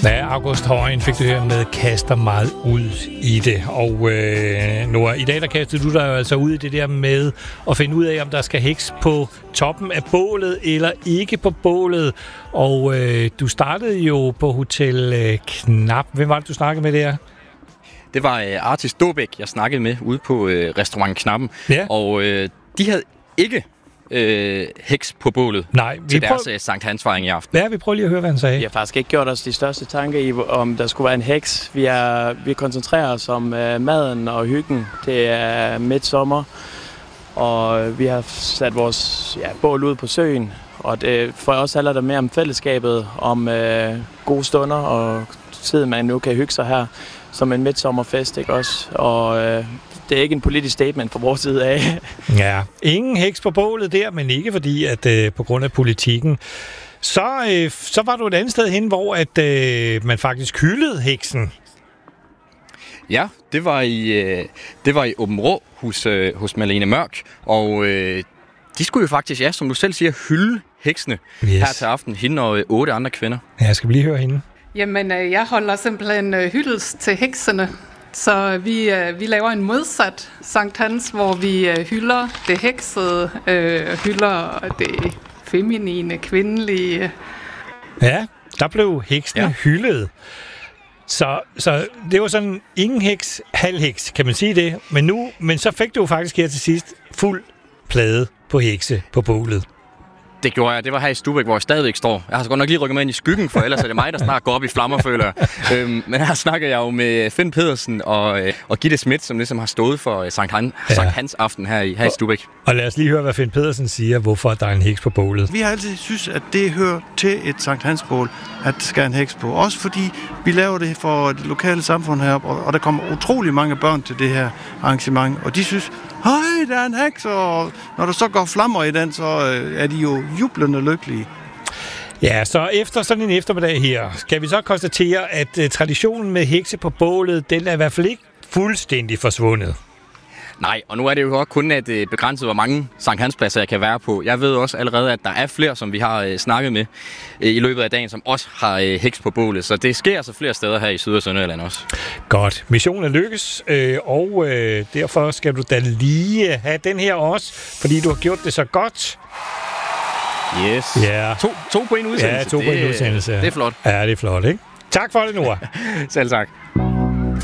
Ja, August Højen fik du her med kaster meget ud i det. Og Nora, i dag der kastede du dig jo altså ud i det der med at finde ud af, om der skal heks på toppen af bålet eller ikke på bålet. Og du startede jo på Hotel Knap. Hvem var det, du snakkede med der? Det var Artis Dobæk, jeg snakkede med ude på restaurant Knappen. Ja. Og de havde ikke heks på bålet. Nej, til deres Sankt Hans fejring i aften. Ja, vi prøver lige at høre, hvad han sagde. Vi har faktisk ikke gjort os de største tanker i, om der skulle være en heks. Vi koncentrerer os om maden og hyggen. Det er midtsommer, og vi har sat vores bål ud på søen. Og for os handler det mere om fællesskabet, om gode stunder og tid, man nu kan hygge sig her som en midtsommerfest, ikke også? Og det er ikke en politisk statement fra vores side af. Ja, ingen heks på bålet der, men ikke fordi, at på grund af politikken. Så var du et andet sted hen, hvor at man faktisk hyldede heksen. Ja, det var i Åben Rå hos Malene Mørk, og de skulle jo faktisk, ja, som du selv siger, hylde heksene her til aften, hende og 8 andre kvinder. Ja, jeg skal lige høre hende. Jamen, jeg holder simpelthen hyldest til heksene. Så vi laver en modsat Sankt Hans, hvor vi hylder det heksede, hylder det feminine, kvindelige. Ja, der blev heksene hyldet. Så det var sådan ingen heks, halv heks, kan man sige det. Men så fik du faktisk her til sidst fuld plade på hekse på bålet. Det gjorde jeg. Det var her i Stubæk, hvor jeg stadigvæk står. Jeg har så godt nok lige rykket mig ind i skyggen, for ellers er det mig, der snart går op i flammer, føler jeg. Men her snakker jeg jo med Finn Pedersen og Gitte Schmidt, som ligesom har stået for Sankt Hans aften her i Stubæk. Og lad os lige høre, hvad Finn Pedersen siger, hvorfor der er en heks på bålet. Vi har altid synes, at det hører til et Sankt Hans-bål, at der skal en heks på. Også fordi vi laver det for det lokale samfund heroppe, og der kommer utrolig mange børn til det her arrangement, og de synes, hej, der er en heks, og når der så går flammer i den, så er de jo jublende lykkelige. Ja, så efter sådan en eftermiddag her, skal vi så konstatere, at traditionen med hekse på bålet, den er i hvert fald ikke fuldstændig forsvundet. Nej, og nu er det jo også kun at begrænset, hvor mange Sankt Hans-pladser jeg kan være på. Jeg ved også allerede, at der er flere, som vi har snakket med i løbet af dagen, som også har heks på bålet. Så det sker altså flere steder her i Syd- og Sønderjylland også. Godt. Missionen er lykkes, og derfor skal du da lige have den her også, fordi du har gjort det så godt. Yes. Ja. To på en udsendelse. Ja, 2 på en udsendelse. Det er flot. Ja, det er flot, ikke? Tak for det, Nora. Selv tak.